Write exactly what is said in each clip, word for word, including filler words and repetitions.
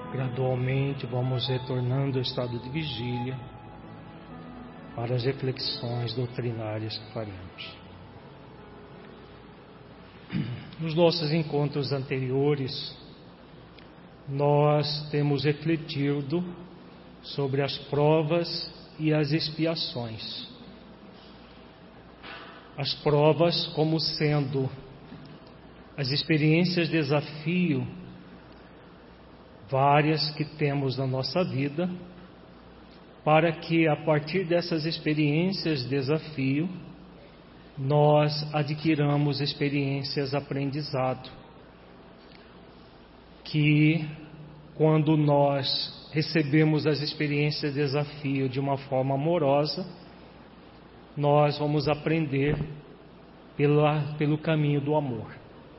Gradualmente vamos retornando ao estado de vigília para as reflexões doutrinárias que faremos. Nos nossos encontros anteriores, nós temos refletido sobre as provas e as expiações. As provas como sendo as experiências de desafio várias que temos na nossa vida, para que a partir dessas experiências de desafio nós adquiramos experiências de aprendizado, que quando nós recebemos as experiências de desafio de uma forma amorosa, nós vamos aprender pela, pelo caminho do amor.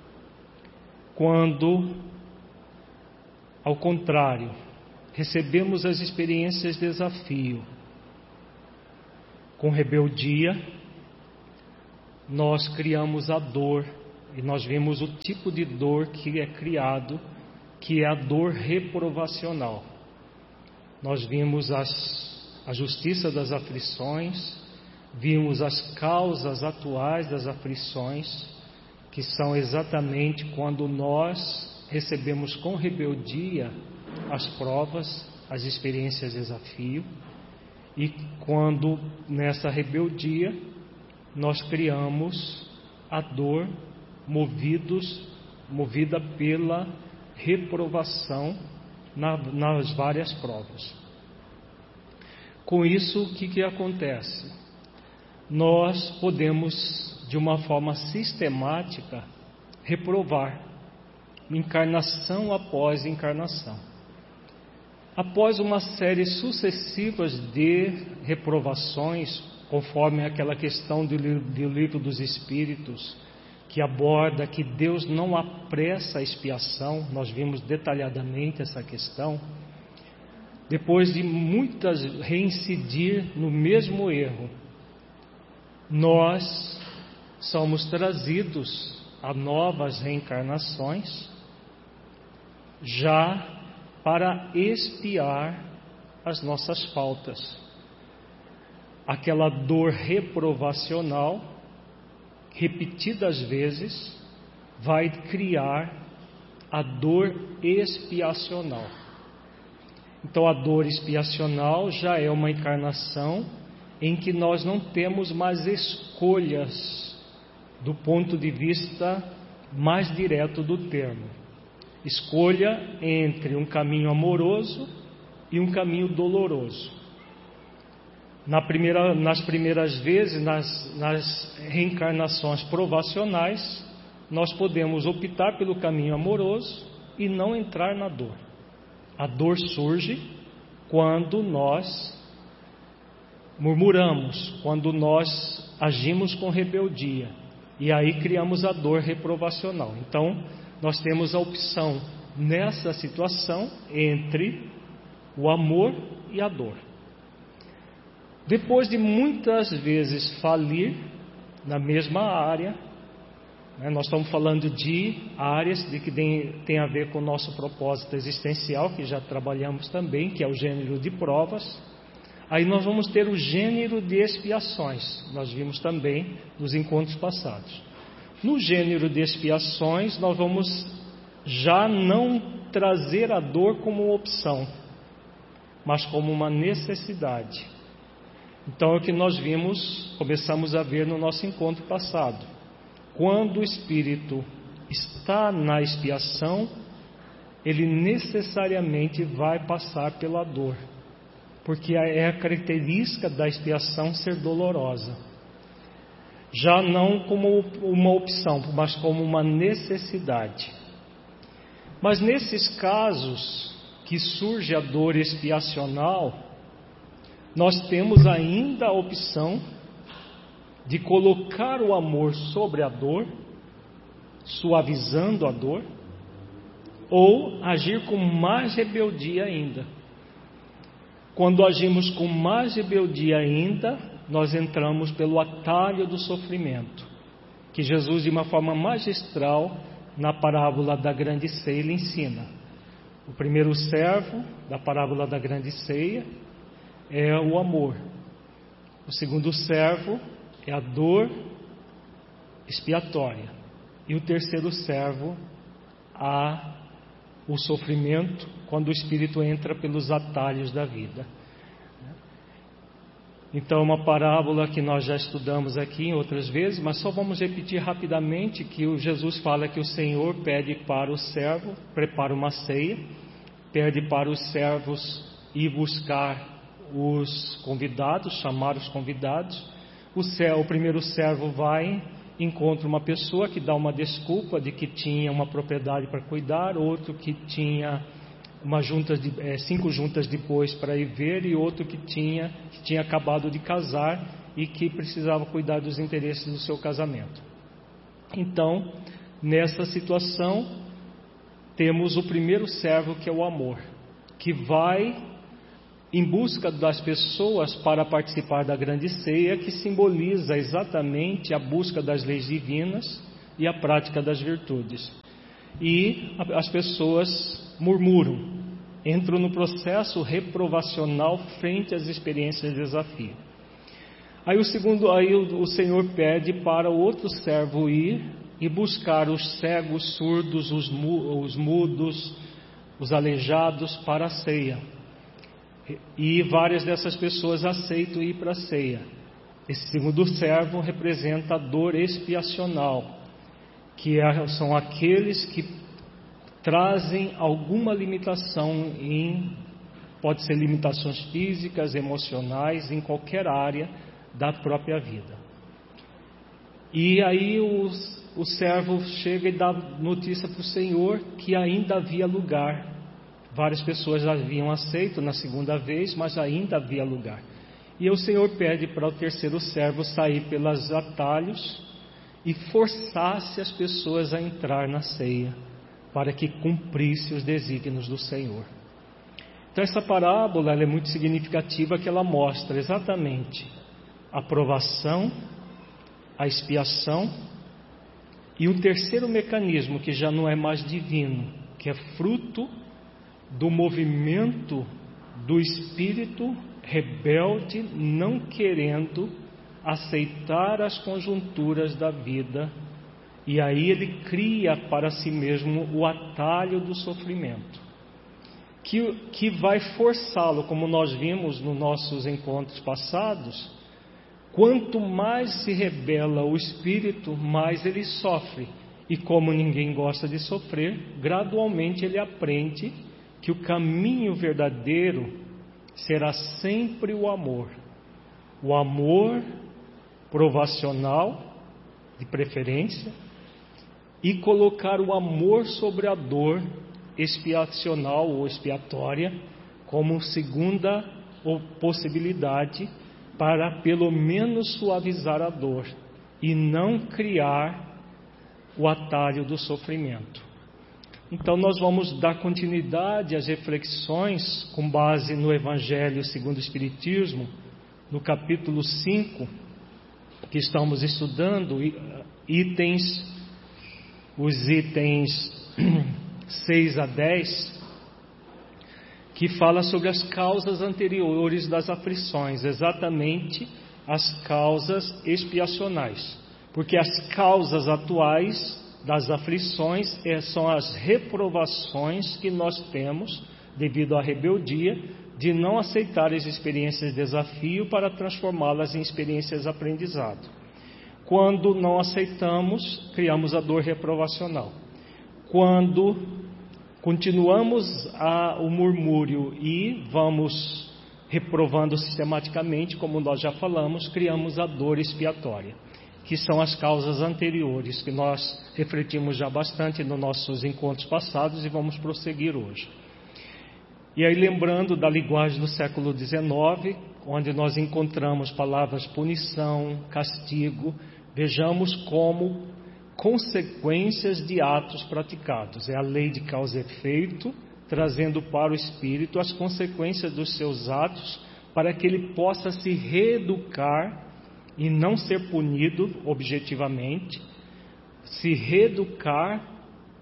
Quando, ao contrário, recebemos as experiências de desafio com rebeldia, nós criamos a dor, e nós vemos o tipo de dor que é criado, que é a dor reprovacional. Nós vimos as, a justiça das aflições, vimos as causas atuais das aflições, que são exatamente quando nós recebemos com rebeldia as provas, as experiências de desafio, e quando nessa rebeldia nós criamos a dor movidos, movida pela reprovação na, nas várias provas. Com isso, o que, que acontece? Nós podemos, de uma forma sistemática, reprovar, encarnação após encarnação. Após uma série sucessivas de reprovações, conforme aquela questão do, do Livro dos Espíritos, que aborda que Deus não apressa a expiação, nós vimos detalhadamente essa questão. Depois de muitas reincidir no mesmo erro, nós somos trazidos a novas reencarnações, já para expiar as nossas faltas. Aquela dor reprovacional, repetidas vezes, vai criar a dor expiacional. Então a dor expiacional já é uma encarnação em que nós não temos mais escolhas do ponto de vista mais direto do termo. Escolha entre um caminho amoroso e um caminho doloroso. Na primeira, nas primeiras vezes, nas, nas reencarnações provacionais, nós podemos optar pelo caminho amoroso e não entrar na dor. A dor surge quando nós murmuramos, quando nós agimos com rebeldia, e aí criamos a dor reprovacional. Então, nós temos a opção nessa situação entre o amor e a dor. Depois de muitas vezes falir na mesma área, né, nós estamos falando de áreas de que tem, tem a ver com o nosso propósito existencial, que já trabalhamos também, que é o gênero de provas. Aí nós vamos ter o gênero de expiações, nós vimos também nos encontros passados. No gênero de expiações, nós vamos já não trazer a dor como opção, mas como uma necessidade. Então é o que nós vimos, começamos a ver no nosso encontro passado. Quando o espírito está na expiação, ele necessariamente vai passar pela dor, porque é a característica da expiação ser dolorosa. Já não como uma opção, mas como uma necessidade. Mas nesses casos que surge a dor expiacional, nós temos ainda a opção de colocar o amor sobre a dor, suavizando a dor, ou agir com mais rebeldia ainda. Quando agimos com mais rebeldia ainda, nós entramos pelo atalho do sofrimento, que Jesus, de uma forma magistral, na parábola da grande ceia, ele ensina. O primeiro servo da parábola da grande ceia é o amor. O segundo servo é a dor expiatória. E o terceiro servo, a, o sofrimento, quando o espírito entra pelos atalhos da vida. Então, uma parábola que nós já estudamos aqui em outras vezes, mas só vamos repetir rapidamente que o Jesus fala que o Senhor pede para o servo, prepara uma ceia, pede para os servos ir buscar os convidados, chamar os convidados. O, céu, o primeiro servo vai, encontra uma pessoa que dá uma desculpa de que tinha uma propriedade para cuidar, outro que tinha uma junta de, é, cinco juntas depois para ir ver, e outro que tinha, que tinha acabado de casar e que precisava cuidar dos interesses do seu casamento. Então, nessa situação, temos o primeiro servo, que é o amor, que vai em busca das pessoas para participar da grande ceia, que simboliza exatamente a busca das leis divinas e a prática das virtudes. E as pessoas murmuram, entram no processo reprovacional frente às experiências de desafio. Aí o segundo, aí o, o Senhor pede para o outro servo ir e buscar os cegos, surdos, os, mu, os mudos, os aleijados para a ceia. E várias dessas pessoas aceitam ir para a ceia. Esse segundo servo representa a dor expiacional, que é, são aqueles que trazem alguma limitação em, pode ser limitações físicas, emocionais, em qualquer área da própria vida. E aí os, o servo chega e dá notícia para o Senhor que ainda havia lugar. Várias pessoas já haviam aceito na segunda vez, mas ainda havia lugar. E o Senhor pede para o terceiro servo sair pelos atalhos e forçasse as pessoas a entrar na ceia, para que cumprisse os desígnios do Senhor. Então essa parábola ela é muito significativa, que ela mostra exatamente a provação, a expiação e o terceiro mecanismo, que já não é mais divino, que é fruto do movimento do espírito rebelde, não querendo aceitar as conjunturas da vida, e aí ele cria para si mesmo o atalho do sofrimento, que, que vai forçá-lo, como nós vimos nos nossos encontros passados. Quanto mais se rebela o espírito, mais ele sofre, e como ninguém gosta de sofrer, gradualmente ele aprende que o caminho verdadeiro será sempre o amor, o amor provacional, de preferência, e colocar o amor sobre a dor expiacional ou expiatória como segunda possibilidade para pelo menos suavizar a dor e não criar o atalho do sofrimento. Então nós vamos dar continuidade às reflexões com base no Evangelho segundo o Espiritismo, no capítulo cinco, que estamos estudando, itens, os itens seis a dez, que fala sobre as causas anteriores das aflições, exatamente as causas expiacionais, porque as causas atuais das aflições são as reprovações que nós temos devido à rebeldia de não aceitar as experiências de desafio para transformá-las em experiências de aprendizado. Quando não aceitamos, criamos a dor reprovacional. Quando continuamos a, o murmúrio e vamos reprovando sistematicamente, como nós já falamos, criamos a dor expiatória, que são as causas anteriores, que nós refletimos já bastante nos nossos encontros passados e vamos prosseguir hoje. E aí, lembrando da linguagem do século dezenove, onde nós encontramos palavras punição, castigo, vejamos como consequências de atos praticados. É a lei de causa e efeito, trazendo para o espírito as consequências dos seus atos, para que ele possa se reeducar e não ser punido objetivamente, se reeducar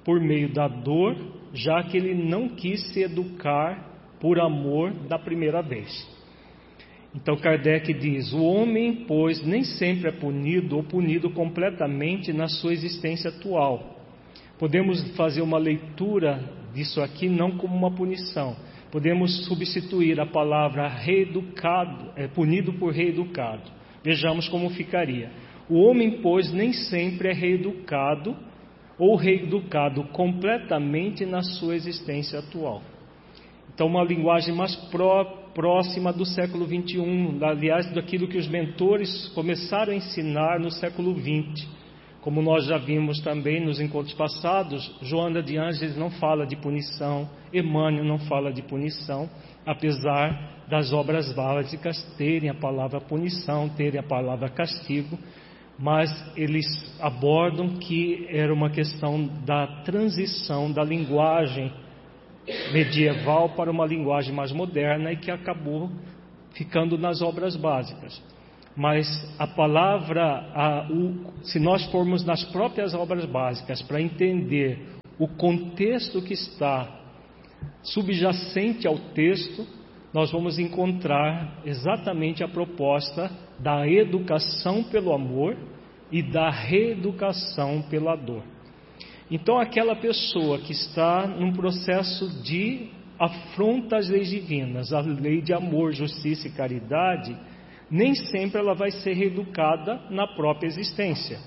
por meio da dor, já que ele não quis se educar por amor da primeira vez. Então Kardec diz: o homem, pois, nem sempre é punido ou punido completamente na sua existência atual. Podemos fazer uma leitura disso aqui não como uma punição. Podemos substituir a palavra reeducado, é, punido por reeducado. Vejamos como ficaria. O homem, pois, nem sempre é reeducado ou reeducado completamente na sua existência atual. Então, uma linguagem mais pró, próxima do século vinte e um, aliás, daquilo que os mentores começaram a ensinar no século vinte. Como nós já vimos também nos encontros passados, Joana de Ângeles não fala de punição, Emmanuel não fala de punição, apesar das obras básicas terem a palavra punição, terem a palavra castigo, mas eles abordam que era uma questão da transição da linguagem medieval para uma linguagem mais moderna e que acabou ficando nas obras básicas. Mas a palavra, a, o, se nós formos nas próprias obras básicas para entender o contexto que está subjacente ao texto, nós vamos encontrar exatamente a proposta da educação pelo amor e da reeducação pela dor. Então, aquela pessoa que está num processo de afronta às leis divinas, a lei de amor, justiça e caridade, nem sempre ela vai ser reeducada na própria existência.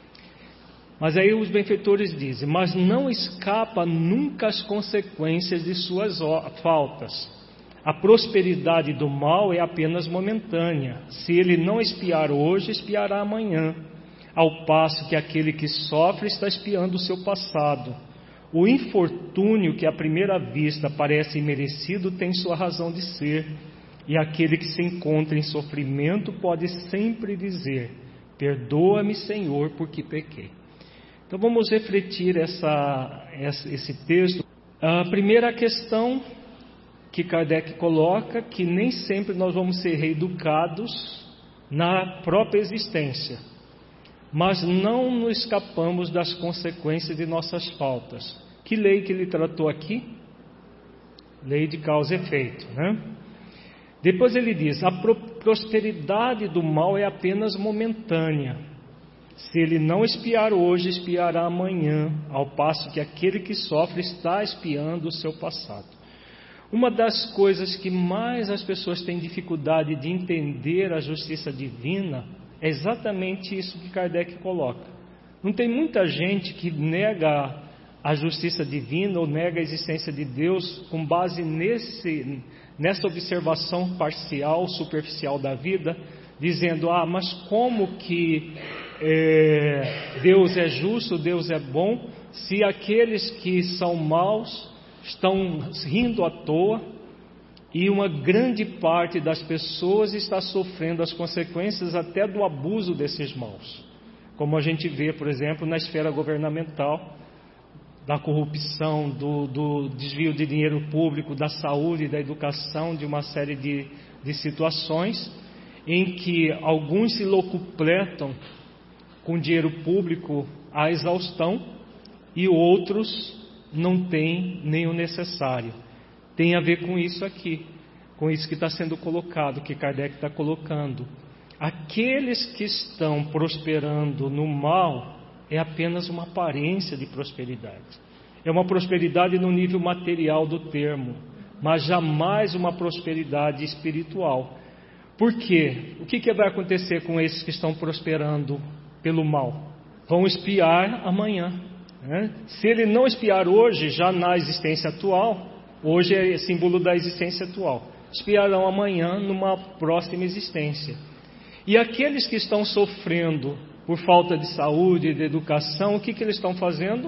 Mas aí os benfeitores dizem: mas não escapa nunca às consequências de suas faltas. A prosperidade do mal é apenas momentânea. Se ele não espiar hoje, espiará amanhã. Ao passo que aquele que sofre está espiando o seu passado. O infortúnio que à primeira vista parece imerecido tem sua razão de ser. E aquele que se encontra em sofrimento pode sempre dizer: perdoa-me, Senhor, porque pequei. Então vamos refletir essa, esse texto. A primeira questão que Kardec coloca, que nem sempre nós vamos ser reeducados na própria existência, mas não nos escapamos das consequências de nossas faltas. Que lei que ele tratou aqui? Lei de causa e efeito, né? Depois ele diz: a prosperidade do mal é apenas momentânea. Se ele não espiar hoje, espiará amanhã, ao passo que aquele que sofre está espiando o seu passado. Uma das coisas que mais as pessoas têm dificuldade de entender a justiça divina é exatamente isso que Kardec coloca. Não tem muita gente que nega a justiça divina ou nega a existência de Deus com base nesse, nessa observação parcial, superficial da vida, dizendo: ah, mas como que é, Deus é justo, Deus é bom, se aqueles que são maus estão rindo à toa e uma grande parte das pessoas está sofrendo as consequências até do abuso desses maus, como a gente vê, por exemplo, na esfera governamental, da corrupção, do, do desvio de dinheiro público, da saúde, da educação, de uma série de, de situações em que alguns se locupletam com dinheiro público à exaustão e outros não têm nem o necessário. Tem a ver com isso aqui, com isso que está sendo colocado, que Kardec está colocando. Aqueles que estão prosperando no mal é apenas uma aparência de prosperidade. É uma prosperidade no nível material do termo, mas jamais uma prosperidade espiritual. Por quê? O que, que vai acontecer com esses que estão prosperando pelo mal? Vão espiar amanhã. Se ele não espiar hoje, já na existência atual, hoje é símbolo da existência atual, espiarão amanhã numa próxima existência. E aqueles que estão sofrendo por falta de saúde e de educação, o que, que eles estão fazendo?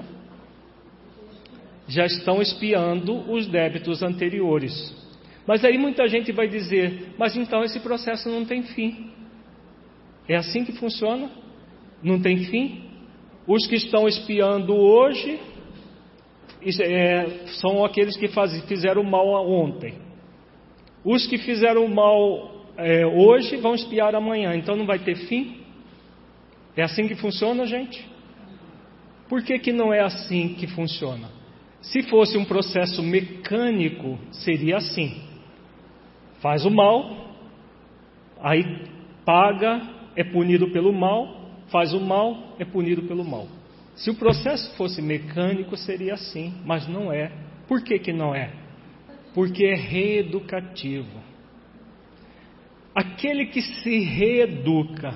Já estão espiando os débitos anteriores. Mas aí muita gente vai dizer: mas então esse processo não tem fim. É assim que funciona? Não tem fim? Os que estão espiando hoje é, são aqueles que faz, fizeram mal ontem. Os que fizeram mal é, hoje vão espiar amanhã. Então não vai ter fim? É assim que funciona, gente? Por que que não é assim que funciona? Se fosse um processo mecânico, seria assim. Faz o mal, aí paga, é punido pelo mal, faz o mal, é punido pelo mal. Se o processo fosse mecânico, seria assim, mas não é. Por que que não é? Porque é reeducativo. Aquele que se reeduca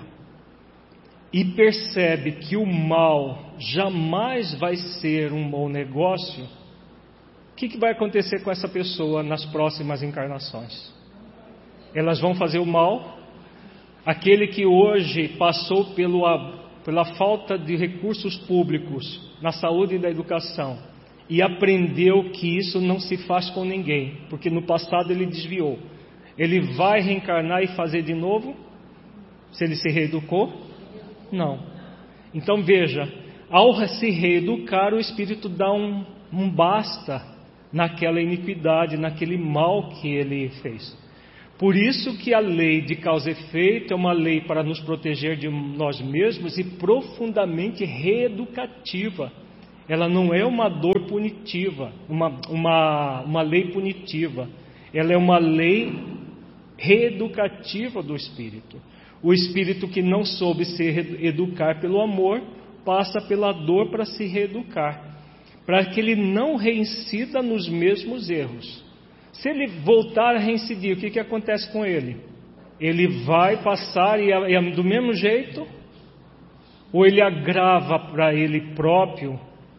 e percebe que o mal jamais vai ser um bom negócio, o que, que vai acontecer com essa pessoa nas próximas encarnações? Elas vão fazer o mal. Aquele que hoje passou pelo, pela falta de recursos públicos na saúde e na educação e aprendeu que isso não se faz com ninguém, porque no passado ele desviou, ele vai reencarnar e fazer de novo? Se ele se reeducou? Não. Então veja, ao se reeducar, o espírito dá um, um basta naquela iniquidade, naquele mal que ele fez. Por isso que a lei de causa e efeito é uma lei para nos proteger de nós mesmos e profundamente reeducativa. Ela não é uma dor punitiva, uma, uma, uma lei punitiva. Ela é uma lei reeducativa do espírito. O espírito que não soube se educar pelo amor, passa pela dor para se reeducar, para que ele não reincida nos mesmos erros. Se ele voltar a reincidir, o que, que acontece com ele? Ele vai passar e é, é do mesmo jeito? Ou ele agrava para ele próprio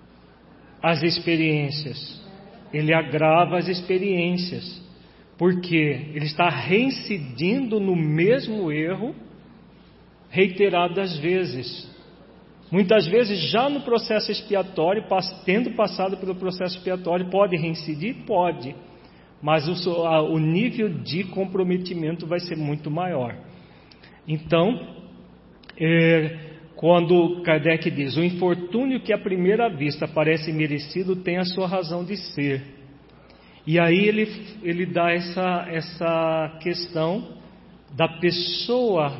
as experiências? Ele agrava as experiências, porque ele está reincidindo no mesmo erro reiteradas vezes. Muitas vezes já no processo expiatório, tendo passado pelo processo expiatório, pode reincidir? Pode. Mas o, a, o nível de comprometimento vai ser muito maior. Então, é, quando Kardec diz, o infortúnio que à primeira vista parece merecido tem a sua razão de ser. E aí ele, ele dá essa, essa questão da pessoa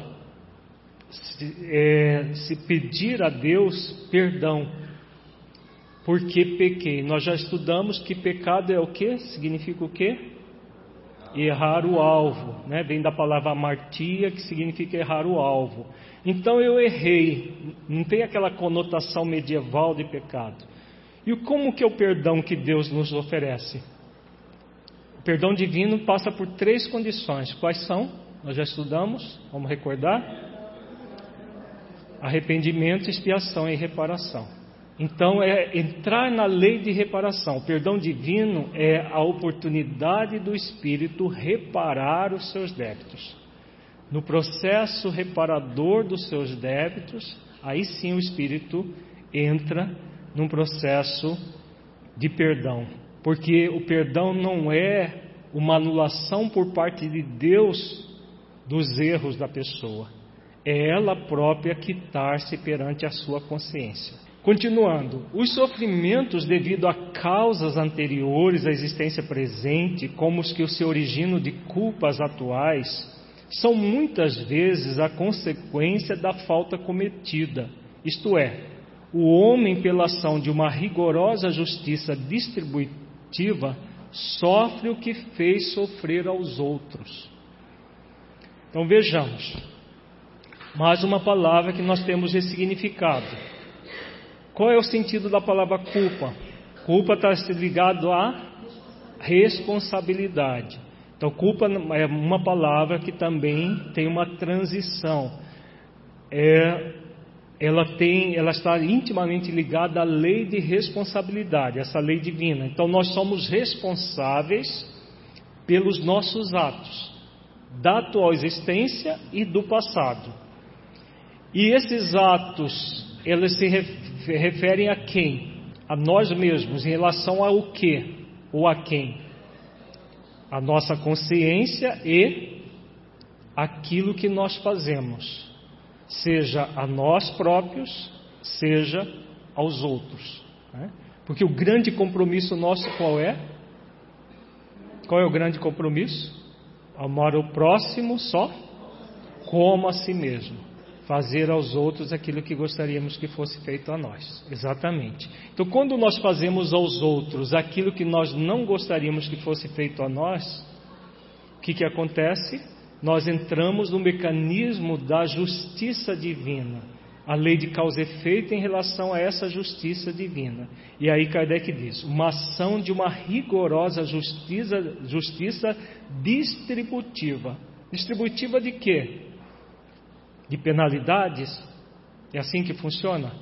se, é, se pedir a Deus perdão. Porque pequei. Nós já estudamos que pecado é o que? Significa o que? Errar o alvo, né? Vem da palavra amartia, que significa errar o alvo. Então eu errei. Não tem aquela conotação medieval de pecado. E como que é o perdão que Deus nos oferece? O perdão divino passa por três condições. Quais são? Nós já estudamos. Vamos recordar? Arrependimento, expiação e reparação. Então é entrar na lei de reparação. O perdão divino é a oportunidade do espírito reparar os seus débitos. No processo reparador dos seus débitos, aí sim o espírito entra num processo de perdão. Porque o perdão não é uma anulação por parte de Deus dos erros da pessoa. É ela própria quitar-se perante a sua consciência. Continuando, os sofrimentos devido a causas anteriores à existência presente, como os que se originam de culpas atuais, são muitas vezes a consequência da falta cometida. Isto é, o homem, pela ação de uma rigorosa justiça distributiva, sofre o que fez sofrer aos outros. Então vejamos, mais uma palavra que nós temos ressignificado. Qual é o sentido da palavra culpa? Culpa está ligado à responsabilidade. Então, culpa é uma palavra que também tem uma transição. É, ela, tem, ela está intimamente ligada à lei de responsabilidade, essa lei divina. Então, nós somos responsáveis pelos nossos atos, da atual existência e do passado. E esses atos, eles se referem a quem? A nós mesmos, em relação ao que? Ou a quem? A nossa consciência e aquilo que nós fazemos, seja a nós próprios, seja aos outros, né? Porque o grande compromisso nosso qual é? Qual é o grande compromisso? Amar o próximo só como a si mesmo. fazer aos outros aquilo que gostaríamos que fosse feito a nós. Exatamente. Então, quando nós fazemos aos outros aquilo que nós não gostaríamos que fosse feito a nós, o que que acontece? Nós entramos no mecanismo da justiça divina, a lei de causa e efeito em relação a essa justiça divina. E aí Kardec diz, uma ação de uma rigorosa justiça, justiça distributiva. Distributiva de quê? De penalidades? É assim que funciona?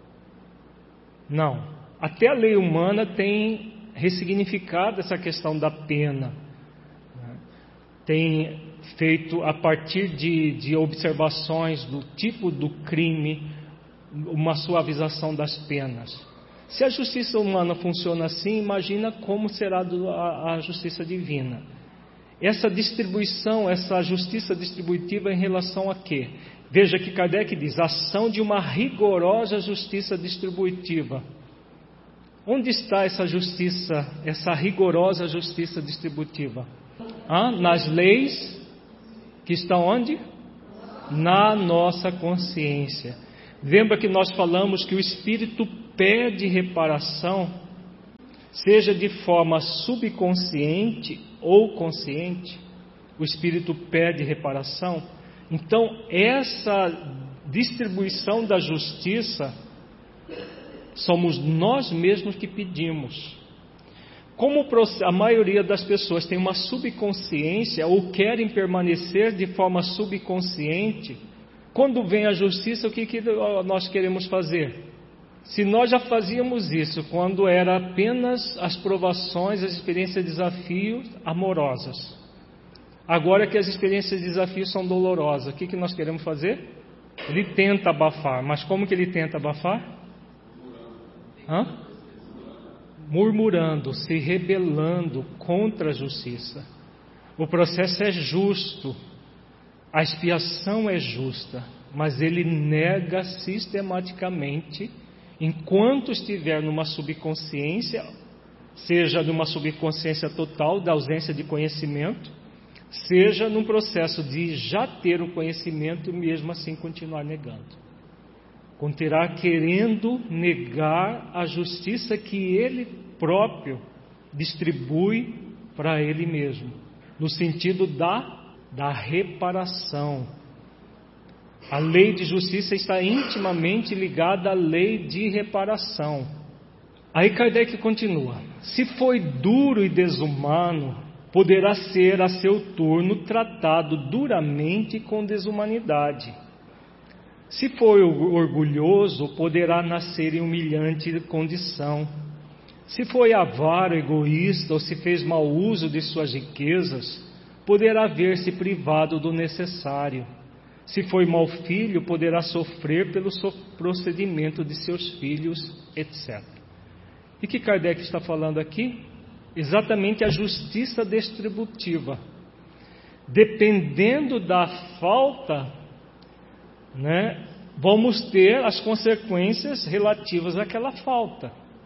Não. Até a lei humana tem ressignificado essa questão da pena. Tem feito, a partir de, de observações do tipo do crime, uma suavização das penas. Se a justiça humana funciona assim, imagina como será a, a justiça divina. Essa distribuição, essa justiça distributiva em relação a quê? Veja que Kardec diz, ação de uma rigorosa justiça distributiva. Onde está essa justiça, essa rigorosa justiça distributiva? Ah, nas leis que estão onde? Na nossa consciência. Lembra que nós falamos que o Espírito pede reparação, seja de forma subconsciente ou consciente, o Espírito pede reparação. Então, essa distribuição da justiça, somos nós mesmos que pedimos. Como a maioria das pessoas tem uma subconsciência ou querem permanecer de forma subconsciente, quando vem a justiça, o que, que nós queremos fazer? Se nós já fazíamos isso quando era apenas as provações, as experiências de desafios amorosas, agora que as experiências de desafio são dolorosas, o que, que nós queremos fazer? Ele tenta abafar, mas como que ele tenta abafar? Hã? Murmurando, se rebelando contra a justiça. O processo é justo, a expiação é justa, mas ele nega sistematicamente, enquanto estiver numa subconsciência, seja numa subconsciência total, da ausência de conhecimento, seja num processo de já ter o conhecimento e mesmo assim continuar negando. Continuará querendo negar a justiça que ele próprio distribui para ele mesmo, no sentido da, da reparação. A lei de justiça está intimamente ligada à lei de reparação. Aí Kardec continua: se foi duro e desumano, poderá ser a seu turno tratado duramente com desumanidade. Se foi orgulhoso, poderá nascer em humilhante condição. Se foi avaro, egoísta ou se fez mau uso de suas riquezas, poderá ver-se privado do necessário. Se foi mau filho, poderá sofrer pelo procedimento de seus filhos, etcétera. E que Kardec está falando aqui? Exatamente a justiça distributiva. Dependendo da falta, né, vamos ter as consequências relativas àquela falta.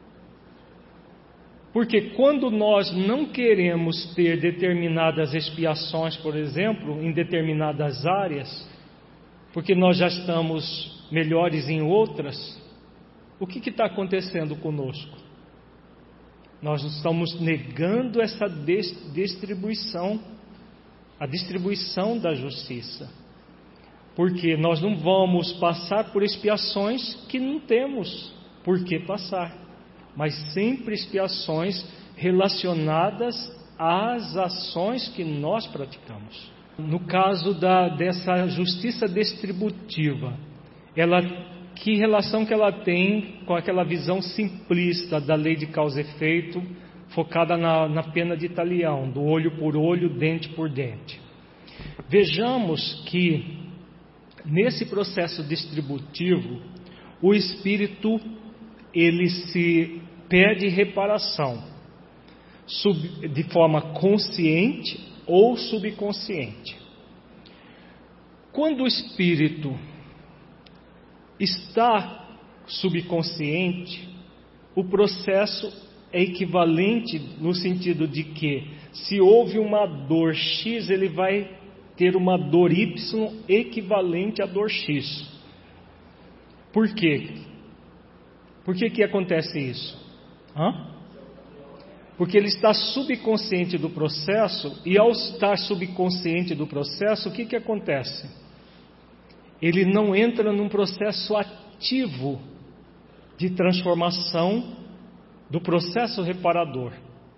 Porque quando nós não queremos ter determinadas expiações, por exemplo, em determinadas áreas, porque nós já estamos melhores em outras, o que está acontecendo conosco? Nós estamos negando essa distribuição, a distribuição da justiça. Porque nós não vamos passar por expiações que não temos por que passar, mas sempre expiações relacionadas às ações que nós praticamos. No caso da, dessa justiça distributiva, ela, que relação que ela tem com aquela visão simplista da lei de causa e efeito, focada na, na pena de talião, do olho por olho, dente por dente? Vejamos que nesse processo distributivo, o espírito ele se pede reparação sub, de forma consciente ou subconsciente. Quando o espírito está subconsciente, o processo é equivalente no sentido de que, se houve uma dor X, ele vai ter uma dor Y equivalente à dor X. Por quê? Por que que acontece isso? Hã? Porque ele está subconsciente do processo, e ao estar subconsciente do processo, o que que acontece? Ele não entra num processo ativo de transformação do processo reparador.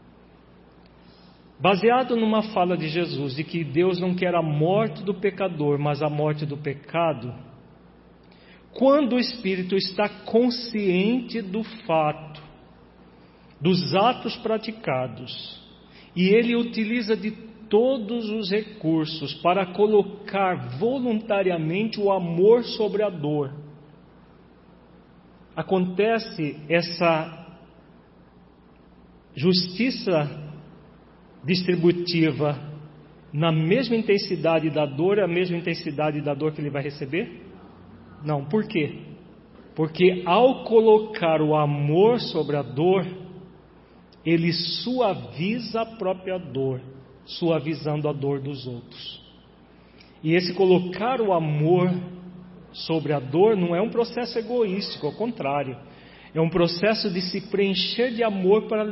Baseado numa fala de Jesus de que Deus não quer a morte do pecador, mas a morte do pecado, quando o espírito está consciente do fato, dos atos praticados, e ele utiliza de todos os recursos para colocar voluntariamente o amor sobre a dor, acontece essa justiça distributiva na mesma intensidade da dor, a mesma intensidade da dor que ele vai receber? Não, por quê? Porque ao colocar o amor sobre a dor, ele suaviza a própria dor, suavizando a dor dos outros. E esse colocar o amor sobre a dor não é um processo egoístico, ao contrário, é um processo de se preencher de amor para